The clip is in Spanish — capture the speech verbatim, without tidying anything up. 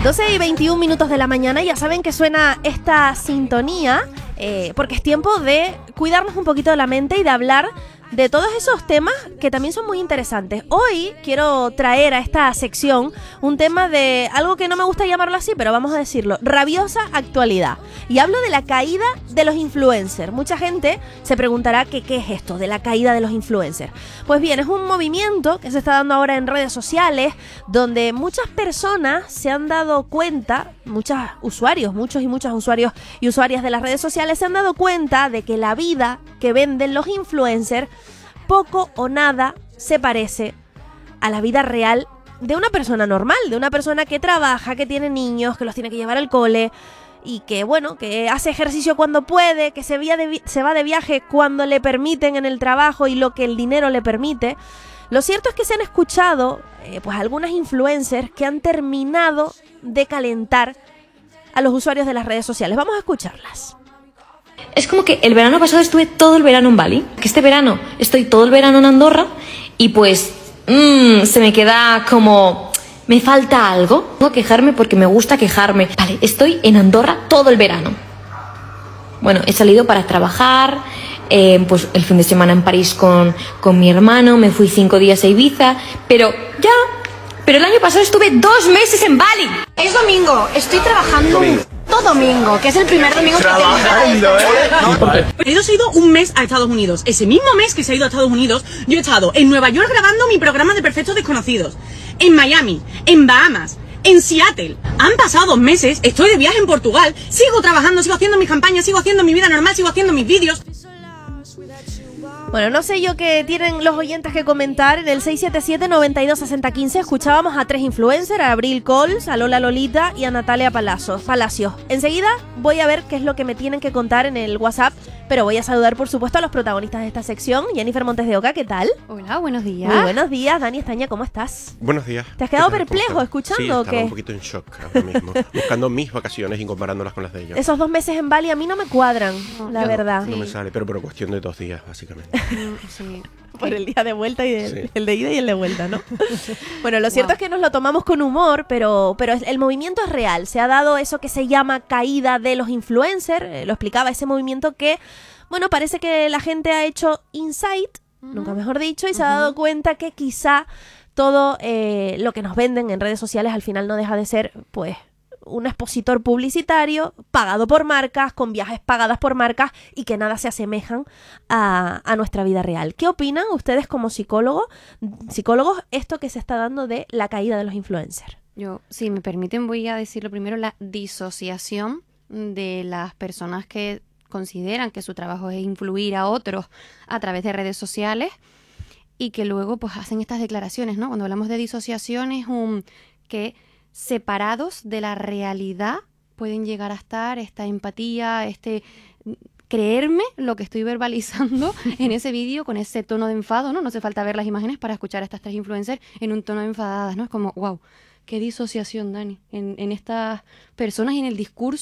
doce y veintiún minutos de la mañana, ya saben que suena esta sintonía, eh, porque es tiempo de cuidarnos un poquito de la mente y de hablar de todos esos temas que también son muy interesantes. Hoy quiero traer a esta sección un tema de algo que no me gusta llamarlo así, pero vamos a decirlo, rabiosa actualidad. Y hablo de la caída de los influencers. Mucha gente se preguntará que qué es esto de la caída de los influencers. Pues bien, es un movimiento que se está dando ahora en redes sociales, donde muchas personas se han dado cuenta, muchos usuarios, muchos y muchas usuarios y usuarias de las redes sociales se han dado cuenta de que la vida que venden los influencers poco o nada se parece a la vida real de una persona normal, de una persona que trabaja, que tiene niños, que los tiene que llevar al cole y que, bueno, que hace ejercicio cuando puede, que se, vía de vi- se va de viaje cuando le permiten en el trabajo y lo que el dinero le permite. Lo cierto es que se han escuchado eh, pues algunas influencers que han terminado de calentar a los usuarios de las redes sociales. Vamos a escucharlas. Es como que el verano pasado estuve todo el verano en Bali, que este verano estoy todo el verano en Andorra y pues mmm, se me queda como... me falta algo. Tengo que quejarme porque me gusta quejarme. Vale, estoy en Andorra todo el verano. Bueno, he salido para trabajar, eh, pues el fin de semana en París con, con mi hermano, me fui cinco días a Ibiza, pero ya... Pero el año pasado estuve dos meses en Bali. Es domingo, estoy trabajando Domingo. todo domingo, que es el primer domingo que Trabajando, ¿eh? Pero se ha ido un mes a Estados Unidos. Ese mismo mes que se ha ido a Estados Unidos, yo he estado en Nueva York grabando mi programa de Perfectos Desconocidos, en Miami, en Bahamas, en Seattle. Han pasado dos meses, estoy de viaje en Portugal, sigo trabajando, sigo haciendo mis campañas, sigo haciendo mi vida normal, sigo haciendo mis vídeos. Bueno, no sé yo qué tienen los oyentes que comentar. En el seis siete siete, nueve dos, seis cero uno cinco escuchábamos a tres influencers, a Abril Cols, a Lola Lolita y a Natalia Palacios. Palacios. Enseguida voy a ver qué es lo que me tienen que contar en el WhatsApp, pero voy a saludar por supuesto a los protagonistas de esta sección. Jennifer Montes de Oca, ¿qué tal? Hola, buenos días. Muy buenos días. Dani Estaña, ¿cómo estás? Buenos días. ¿Te has quedado ¿Qué tal? ¿Cómo perplejo estás? escuchando Sí, o estaba qué? un poquito en shock ahora mismo, buscando mis vacaciones y comparándolas con las de ellos. Esos dos meses en Bali a mí no me cuadran, No, la yo- verdad. No me Sí. sale, pero por cuestión de dos días, básicamente. Mm, Sí. Por el día de vuelta y del- Sí. el de ida y el de vuelta, ¿no? Bueno, lo cierto Wow. es que nos lo tomamos con humor, pero, pero el movimiento es real. Se ha dado eso que se llama caída de los influencers. Eh, lo explicaba, ese movimiento que, bueno, parece que la gente ha hecho insight, nunca mejor dicho, y se ha dado cuenta que quizá todo eh, lo que nos venden en redes sociales al final no deja de ser, pues, un expositor publicitario pagado por marcas, con viajes pagadas por marcas y que nada se asemejan a, a nuestra vida real. ¿Qué opinan ustedes como psicólogos, psicólogos esto que se está dando de la caída de los influencers? Yo, si me permiten, voy a decirlo primero, la disociación de las personas que consideran que su trabajo es influir a otros a través de redes sociales y que luego pues hacen estas declaraciones, ¿no? Cuando hablamos de disociación es un que separados de la realidad pueden llegar a estar esta empatía, este creerme lo que estoy verbalizando en ese vídeo con ese tono de enfado, ¿no? No hace falta ver las imágenes para escuchar a estas tres influencers en un tono de enfadadas, ¿no? Es como, wow, qué disociación, Dani, en, en estas personas y en el discurso